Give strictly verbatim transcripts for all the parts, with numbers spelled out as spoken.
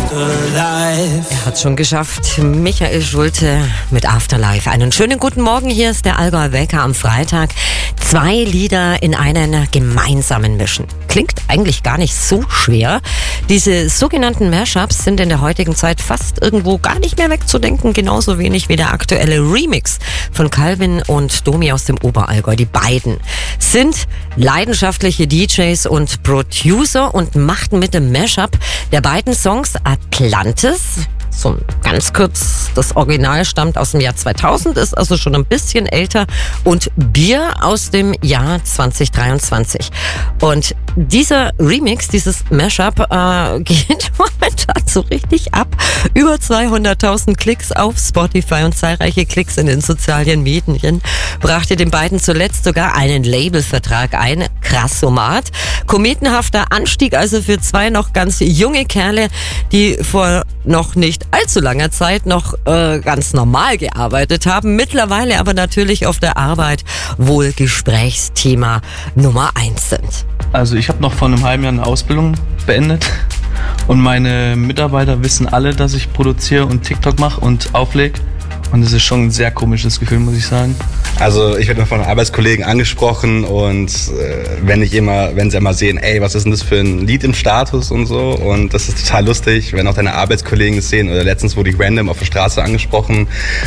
Er hat schon geschafft. Michael Schulte mit Afterlife. Einen schönen guten Morgen. Hier ist der Allgäu Wecker am Freitag. Zwei Lieder in einen gemeinsamen Mischen. Klingt eigentlich gar nicht so schwer. Diese sogenannten Mashups sind in der heutigen Zeit fast irgendwo gar nicht mehr wegzudenken. Genauso wenig wie der aktuelle Remix von Calvin und Domi aus dem Oberallgäu. Die beiden sind leidenschaftliche D Js und Producer und machten mit dem Mashup der beiden Songs Atlantis, so ganz kurz, das Original stammt aus dem Jahr zweitausend, ist also schon ein bisschen älter, und Bier aus dem Jahr zwanzig dreiundzwanzig. Und dieser Remix, dieses Mashup, äh, geht momentan so richtig ab. Über zweihunderttausend Klicks auf Spotify und zahlreiche Klicks in den sozialen Medien brachte den beiden zuletzt sogar einen Labelvertrag ein. Krassomat. Kometenhafter Anstieg also für zwei noch ganz junge Kerle, die vor noch nicht allzu langer Zeit noch äh, ganz normal gearbeitet haben, mittlerweile aber natürlich auf der Arbeit wohl Gesprächsthema Nummer eins sind. Also ich habe noch vor einem halben Jahr eine Ausbildung beendet und meine Mitarbeiter wissen alle, dass ich produziere und TikTok mache und auflege. Und das ist schon ein sehr komisches Gefühl, muss ich sagen. Also ich werde von Arbeitskollegen angesprochen und äh, wenn ich immer, wenn sie immer sehen, ey, was ist denn das für ein Lied im Status und so, und das ist total lustig, wenn auch deine Arbeitskollegen es sehen, oder letztens wurde ich random auf der Straße angesprochen.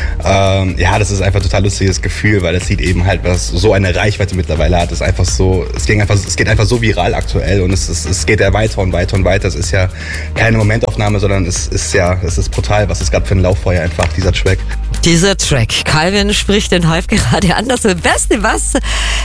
Ähm, ja, das ist einfach ein total lustiges Gefühl, weil das Lied eben halt was so eine Reichweite mittlerweile hat. Es ist einfach so, es geht einfach, es geht einfach so viral aktuell und es, es, es geht ja weiter und weiter und weiter. Es ist ja keine Momentaufnahme, sondern es ist ja, es ist brutal, was es gerade für ein Lauffeuer einfach, dieser Track. Dieser Track. Calvin spricht den Hype gerade an. Das Beste, was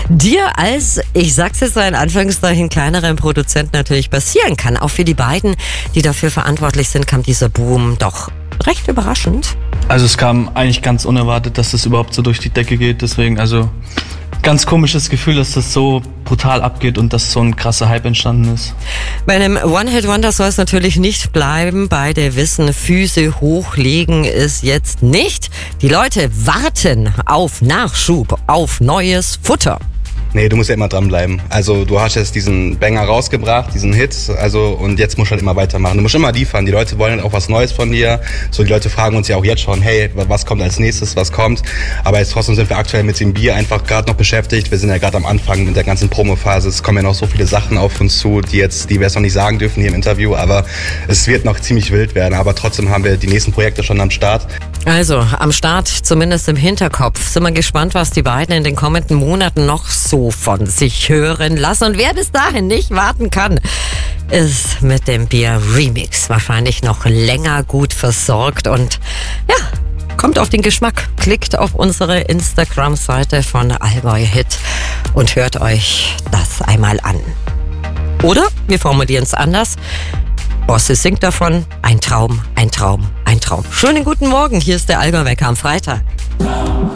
dir als, ich sag's jetzt mal in Anführungszeichen, kleineren Produzent natürlich passieren kann. Auch für die beiden, die dafür verantwortlich sind, kam dieser Boom doch recht überraschend. Also es kam eigentlich ganz unerwartet, dass das überhaupt so durch die Decke geht. Deswegen, also ganz komisches Gefühl, dass das so brutal abgeht und dass so ein krasser Hype entstanden ist. Bei einem One-Hit-Wonder soll es natürlich nicht bleiben. Beide wissen, Füße hochlegen ist jetzt nicht. Die Leute warten auf Nachschub, auf neues Futter. Nee, du musst ja immer dranbleiben. Also du hast jetzt diesen Banger rausgebracht, diesen Hit, also, und jetzt musst du halt immer weitermachen. Du musst immer liefern. Die Leute wollen halt auch was Neues von dir. So, die Leute fragen uns ja auch jetzt schon, hey, was kommt als nächstes, was kommt? Aber jetzt trotzdem sind wir aktuell mit dem Bier einfach gerade noch beschäftigt. Wir sind ja gerade am Anfang mit der ganzen Promophase. Es kommen ja noch so viele Sachen auf uns zu, die jetzt, die wir jetzt noch nicht sagen dürfen hier im Interview, aber es wird noch ziemlich wild werden. Aber trotzdem haben wir die nächsten Projekte schon am Start. Also am Start, zumindest im Hinterkopf. Sind wir gespannt, was die beiden in den kommenden Monaten noch so von sich hören lassen. Und wer bis dahin nicht warten kann, ist mit dem Bier Remix wahrscheinlich noch länger gut versorgt. Und ja, kommt auf den Geschmack. Klickt auf unsere Instagram-Seite von Allgäu Hit und hört euch das einmal an. Oder wir formulieren es anders. Bosse singt davon, ein Traum, ein Traum, ein Traum. Schönen guten Morgen, hier ist der Allgäu Wecker am Freitag.